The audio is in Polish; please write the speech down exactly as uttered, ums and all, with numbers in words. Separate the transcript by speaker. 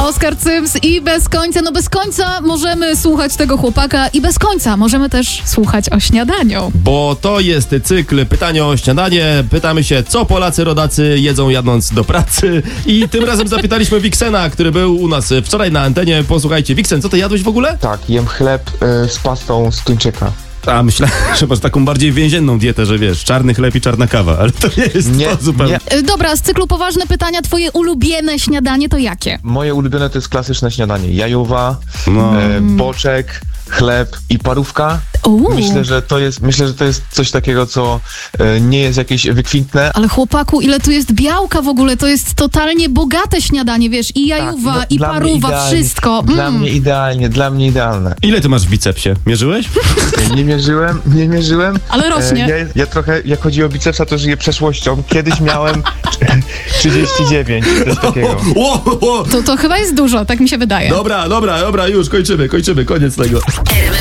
Speaker 1: Oskar Cyms i Bez końca. No bez końca możemy słuchać tego chłopaka i bez końca możemy też słuchać o śniadaniu.
Speaker 2: Bo to jest cykl Pytanie o śniadanie. Pytamy się, co Polacy rodacy jedzą jadąc do pracy. I tym razem zapytaliśmy Wiksena, który był u nas wczoraj na antenie. Posłuchajcie, Wiksen, co ty jadłeś w ogóle?
Speaker 3: Tak, jem chleb y, z pastą z tuńczyka.
Speaker 2: A myślę, że masz taką bardziej więzienną dietę, że wiesz, czarny chleb i czarna kawa, ale to nie jest
Speaker 3: Nie,
Speaker 2: to zupełnie.
Speaker 3: nie.
Speaker 1: Y, Dobra, z cyklu poważne pytania, twoje ulubione śniadanie to jakie?
Speaker 3: Moje ulubione to jest klasyczne śniadanie. Jajowa,
Speaker 2: No.
Speaker 3: e, boczek, chleb i parówka.
Speaker 1: Uuu.
Speaker 3: Myślę, że to jest, myślę, że to jest coś takiego, co e, nie jest jakieś wykwintne.
Speaker 1: Ale chłopaku, ile tu jest białka w ogóle, to jest totalnie bogate śniadanie, wiesz, i jajuwa,
Speaker 3: no,
Speaker 1: i
Speaker 3: dla mnie
Speaker 1: paruwa,
Speaker 3: idealnie,
Speaker 1: wszystko.
Speaker 3: Dla
Speaker 1: Mm.
Speaker 3: mnie idealnie, dla mnie idealne.
Speaker 2: Ile ty masz w bicepsie? Mierzyłeś?
Speaker 3: Nie mierzyłem, nie mierzyłem.
Speaker 1: Ale rośnie.
Speaker 3: E, ja, ja trochę, jak chodzi o bicepsa, to żyję przeszłością. Kiedyś miałem trzydzieści dziewięć, coś takiego.
Speaker 2: O, o, o.
Speaker 1: To, to chyba jest dużo, tak mi się wydaje.
Speaker 2: Dobra, dobra, dobra, już kończymy, kończymy, koniec tego.